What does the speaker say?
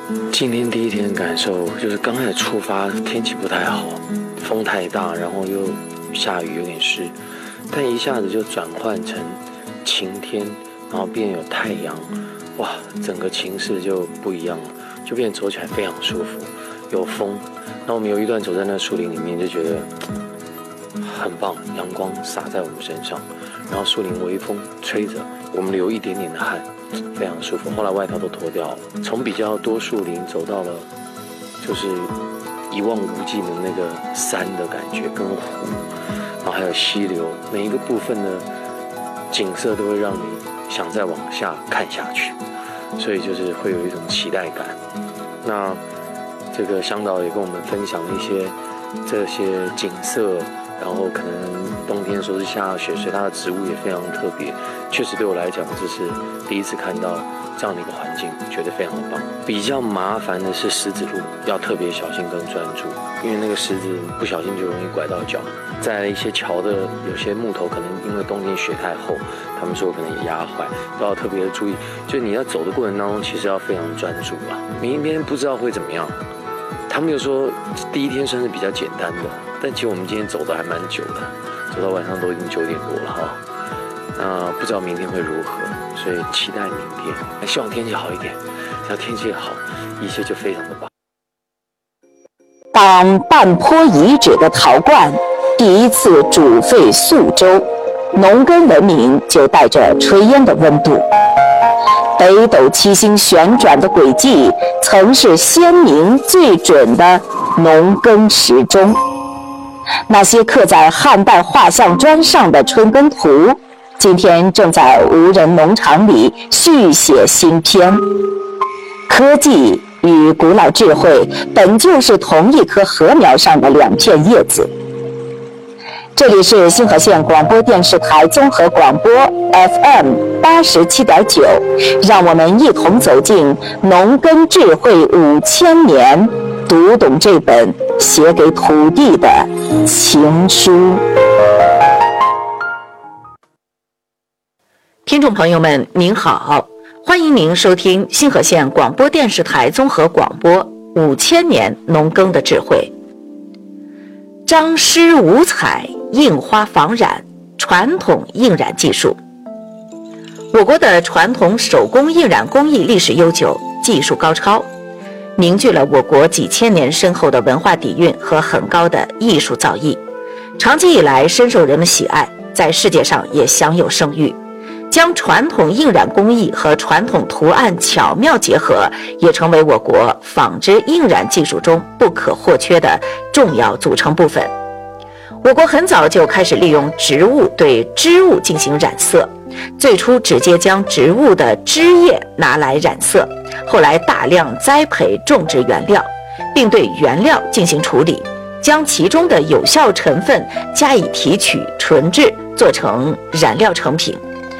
今天第一天感受就是刚开始出发，天气不太好，风太大，然后又下雨，有点湿，但一下子就转换成晴天，然后变有太阳，哇，整个情势就不一样了，就变走起来非常舒服，有风。那我们有一段走在那树林里面，就觉得很棒，阳光洒在我们身上，然后树林微风吹着，我们流一点点的汗，非常舒服。后来外套都脱掉了，从比较多树林走到了就是一望无际的那个山的感觉跟湖，然后还有溪流，每一个部分的景色都会让你想再往下看下去，所以就是会有一种期待感。那这个向导也跟我们分享了一些这些景色，然后可能冬天说是下雪，所以它的植物也非常特别。确实对我来讲，这是第一次看到这样的一个环境，觉得非常的棒。比较麻烦的是石子路，要特别小心跟专注，因为那个石子不小心就容易拐到脚。再来一些桥的有些木头，可能因为冬天雪太厚，他们说可能也压坏，都要特别的注意。就你要走的过程当中，其实要非常专注啊。明天不知道会怎么样。他们又说第一天算是比较简单的，但其实我们今天走的还蛮久的，走到晚上都已经9点多了哈。那不知道明天会如何，所以期待明天。希望天气好一点，只要天气好，一切就非常的棒。 当半坡遗址的陶罐第一次煮沸宿州，农耕文明就带着炊烟的温度。北斗七星旋转的轨迹曾是先民最准的农耕时钟。那些刻在汉代画像砖上的春耕图，今天正在无人农场里续写新篇。科技与古老智慧本就是同一棵禾苗上的2片叶子。这里是星河县广播电视台综合广播 FM 87.9，让我们一同走进农耕智慧5000年，读懂这本写给土地的情书。听众朋友们您好，欢迎您收听星河县广播电视台综合广播5000年农耕的智慧。张诗五彩，印花仿染，传统印染技术。我国的传统手工印染工艺历史悠久，技术高超，凝聚了我国几千年深厚的文化底蕴和很高的艺术造诣，长期以来深受人们喜爱，在世界上也享有声誉。将传统印染工艺和传统图案巧妙结合，也成为我国纺织印染技术中不可或缺的重要组成部分。我国很早就开始利用植物对织物进行染色，最初直接将植物的枝叶拿来染色，后来大量栽培种植原料，并对原料进行处理，将其中的有效成分加以提取纯制，做成染料成品。